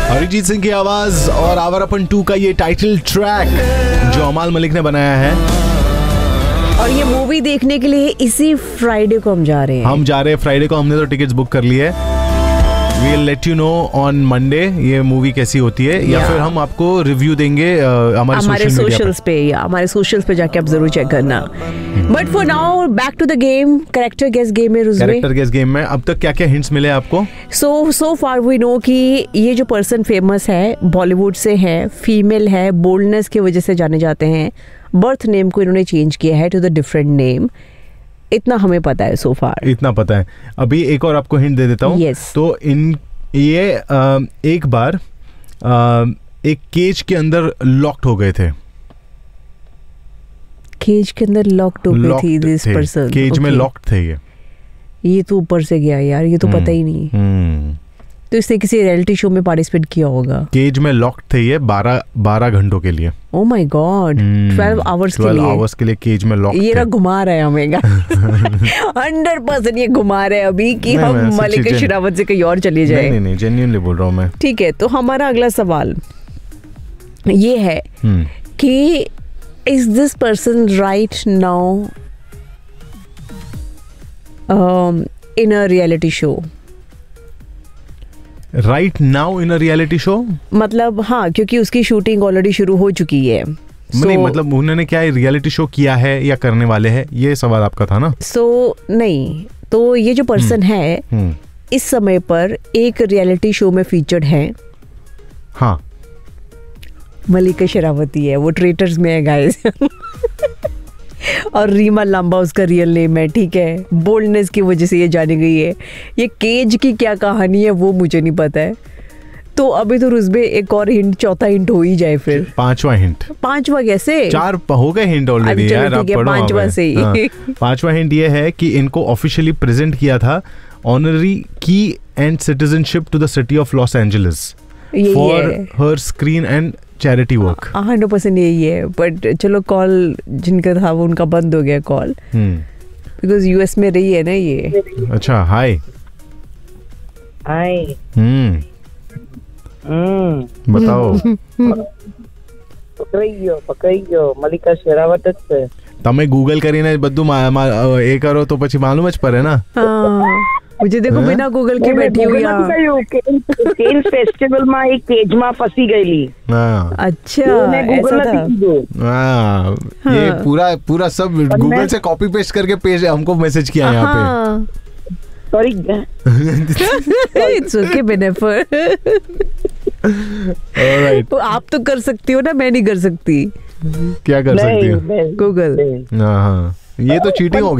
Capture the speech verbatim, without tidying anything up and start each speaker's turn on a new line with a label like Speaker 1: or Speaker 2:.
Speaker 1: अरिजीत सिंह की आवाज और आवारापन टू का ये टाइटल ट्रैक जो अमाल मलिक ने बनाया है।
Speaker 2: और ये मूवी देखने के लिए इसी फ्राइडे को हम जा रहे हैं।
Speaker 1: हम जा रहे हैं फ्राइडे को, हमने तो टिकट्स बुक कर ली है। We'll let you know on Monday ये मूवी कैसी होती है, या फिर हम आपको रिव्यू देंगे हमारे
Speaker 2: हमारे सोशल्स पे, या हमारे सोशल्स पे जाके आप जरूर चेक करना। But for now back to the game, character guess game में रुज़वे।
Speaker 1: कैरेक्टर गेस गेम में अब तक क्या क्या हिंट्स मिले आपको?
Speaker 2: सो सो फार वी नो कि ये जो पर्सन फेमस है, बॉलीवुड से है, फीमेल है, बोल्डनेस की वजह से जाने जाते हैं। बर्थ नेम को इन्होंने चेंज किया है टू द डिफरेंट नेम। इतना हमें पता है सो फार,
Speaker 1: इतना पता है। अभी एक और आपको हिंट दे देता हूँ।
Speaker 2: yes.
Speaker 1: तो इन ये आ, एक बार आ, एक केज के अंदर लॉक्ड हो गए थे।
Speaker 2: केज के अंदर लॉक्ड हो गई थी दिस पर्सन।
Speaker 1: Cage okay. में लॉक्ड थे ये।
Speaker 2: ये तो ऊपर से गया यार, ये तो hmm. पता ही नहीं।
Speaker 1: hmm.
Speaker 2: तो इसने किसी रियलिटी शो में पार्टिसिपेट किया होगा।
Speaker 1: केज में लॉक्ड थे ये बारह बारह घंटों के लिए।
Speaker 2: Oh my God, twelve hours के लिए।
Speaker 1: ट्वेल्व आवर्स के लिए केज में लॉक्ड।
Speaker 2: ये ना घुमा रहा है हमें हंड्रेड परसेंट ये घुमा रहे हैं अभी कि हम मलिक शेरावत से कहीं और चले जाए।
Speaker 1: नहीं नहीं जेन्युइनली बोल रहा हूँ मैं।
Speaker 2: ठीक है, तो हमारा अगला सवाल ये है कि is this person right now in a reality show?
Speaker 1: Right now in a reality show
Speaker 2: मतलब हाँ, क्योंकि उसकी शूटिंग ऑलरेडी शुरू हो चुकी है।
Speaker 1: so, नहीं मतलब उन्होंने क्या रियलिटी शो किया है या करने वाले हैं, ये सवाल आपका था ना?
Speaker 2: सो so, नहीं, तो ये जो पर्सन है हुँ. इस समय पर एक रियलिटी शो में फीचर्ड है।
Speaker 1: हाँ,
Speaker 2: मलिका शेरावती है, वो ट्रेटर्स में है गाइस और रीमा लांबा उसका रियल नेम है। ठीक है, बोल्डनेस की वजह से ये जानी गई है। ये केज की क्या कहानी है वो मुझे नहीं पता है। तो अभी तो रुज़वे एक और हिंट, चौथा हिंट हो ही जाए फिर।
Speaker 1: पांचवा हिंट।
Speaker 2: पांचवा कैसे?
Speaker 1: चार हो गए हिंट ऑलरेडी यार, आप पढ़ो।
Speaker 2: पांचवा से ही हाँ।
Speaker 1: पांचवा हिंट ये है कि इनको ऑफिशियली प्रेजेंट किया था ऑनररी की and citizenship to the city of Los Angeles for her screen and charity work.
Speaker 2: Hundred percent यही है, बट चलो कॉल जिनका था वो उनका बंद हो गया कॉल, बिकॉज यूएस में रही है ना ये।
Speaker 1: अच्छा, हाय
Speaker 3: हाय।
Speaker 1: हम्म बताओ।
Speaker 3: પકડાઈ પકડાઈ ગયો મલિકા શેરાવત જ છે।
Speaker 1: તમે ગૂગલ કરીને બધું એ કરો તો પછી માલુમ જ પડે ના।
Speaker 2: मुझे देखो बिना गूगल के बैठी हुई यहाँ।
Speaker 3: केन फेस्टिवल में एक केज में फंसी गई।
Speaker 2: अच्छा, ऐसा था।
Speaker 1: हाँ, ये पूरा पूरा सब गूगल से कॉपी पेस्ट करके पेज हमको मैसेज किया यहाँ पे।
Speaker 3: सॉरी।
Speaker 2: It's okay बेनेफर।
Speaker 1: ऑलराइट,
Speaker 2: आप तो कर सकती हो ना, मैं नहीं कर सकती।
Speaker 1: क्या कर सकती हो?
Speaker 2: गूगल।
Speaker 1: हाँ, ये तो चीटिंग हो गई।